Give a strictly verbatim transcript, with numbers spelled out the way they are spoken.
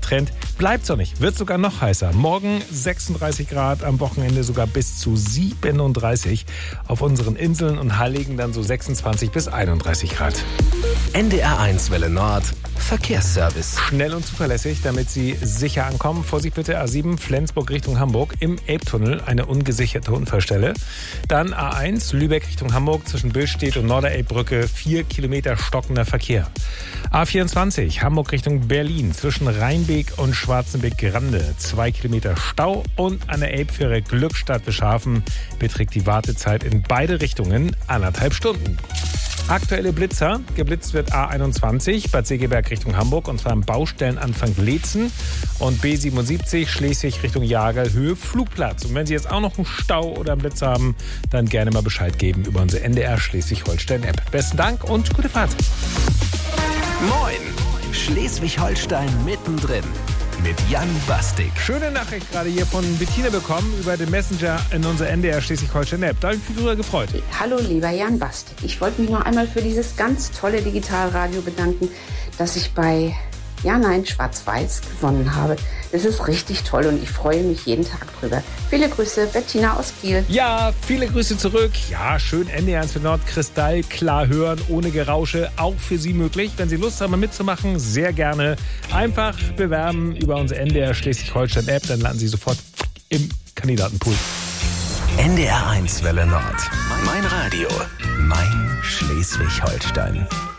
Trend. Bleibt sonnig, wird sogar noch heißer. Morgen sechsunddreißig Grad, am Wochenende sogar bis zu siebenunddreißig. Auf unseren Inseln und Halligen dann so sechsundzwanzig bis einunddreißig Grad. N D R eins Welle Nord, Verkehrsservice. Schnell und zuverlässig, damit Sie sicher ankommen. Vorsicht bitte, A sieben Flensburg Richtung Hamburg, im Elbtunnel eine ungesicherte Unfallstelle. Dann A eins Lübeck Richtung Hamburg, zwischen Billstedt und Norderelbbrücke, vier Kilometer stockender Verkehr. A vierundzwanzig Hamburg Richtung Berlin, zwischen Rheinbeek und Schwarzenbeck-Grande, zwei Kilometer Stau. Und an der Elbfähre Glückstadt-Beschafen beträgt die Wartezeit in beide Richtungen anderthalb Stunden. Aktuelle Blitzer. Geblitzt wird A einundzwanzig Bad Segeberg Richtung Hamburg, und zwar am Baustellenanfang Leetzen, und B siebenundsiebzig Schleswig Richtung Jagerl, Höhe Flugplatz. Und wenn Sie jetzt auch noch einen Stau oder einen Blitz haben, dann gerne mal Bescheid geben über unsere N D R Schleswig-Holstein-App. Besten Dank und gute Fahrt. Moin, Schleswig-Holstein mittendrin. Mit Jan Bastik. Schöne Nachricht gerade hier von Bettina bekommen über den Messenger in unserer N D R Schleswig-Holstein-App. Da habe ich mich drüber gefreut. Hallo lieber Jan Bastik. Ich wollte mich noch einmal für dieses ganz tolle Digitalradio bedanken, das ich bei Ja Nein Schwarz-Weiß gewonnen habe. Das ist richtig toll und ich freue mich jeden Tag drüber. Viele Grüße, Bettina aus Kiel. Ja, viele Grüße zurück. Ja, schön N D R eins für Nord, kristallklar hören, ohne Gerausche. Auch für Sie möglich. Wenn Sie Lust haben, mal mitzumachen, sehr gerne. Einfach bewerben über unsere N D R Schleswig-Holstein-App. Dann landen Sie sofort im Kandidatenpool. N D R eins Welle Nord. Mein Radio. Mein Schleswig-Holstein.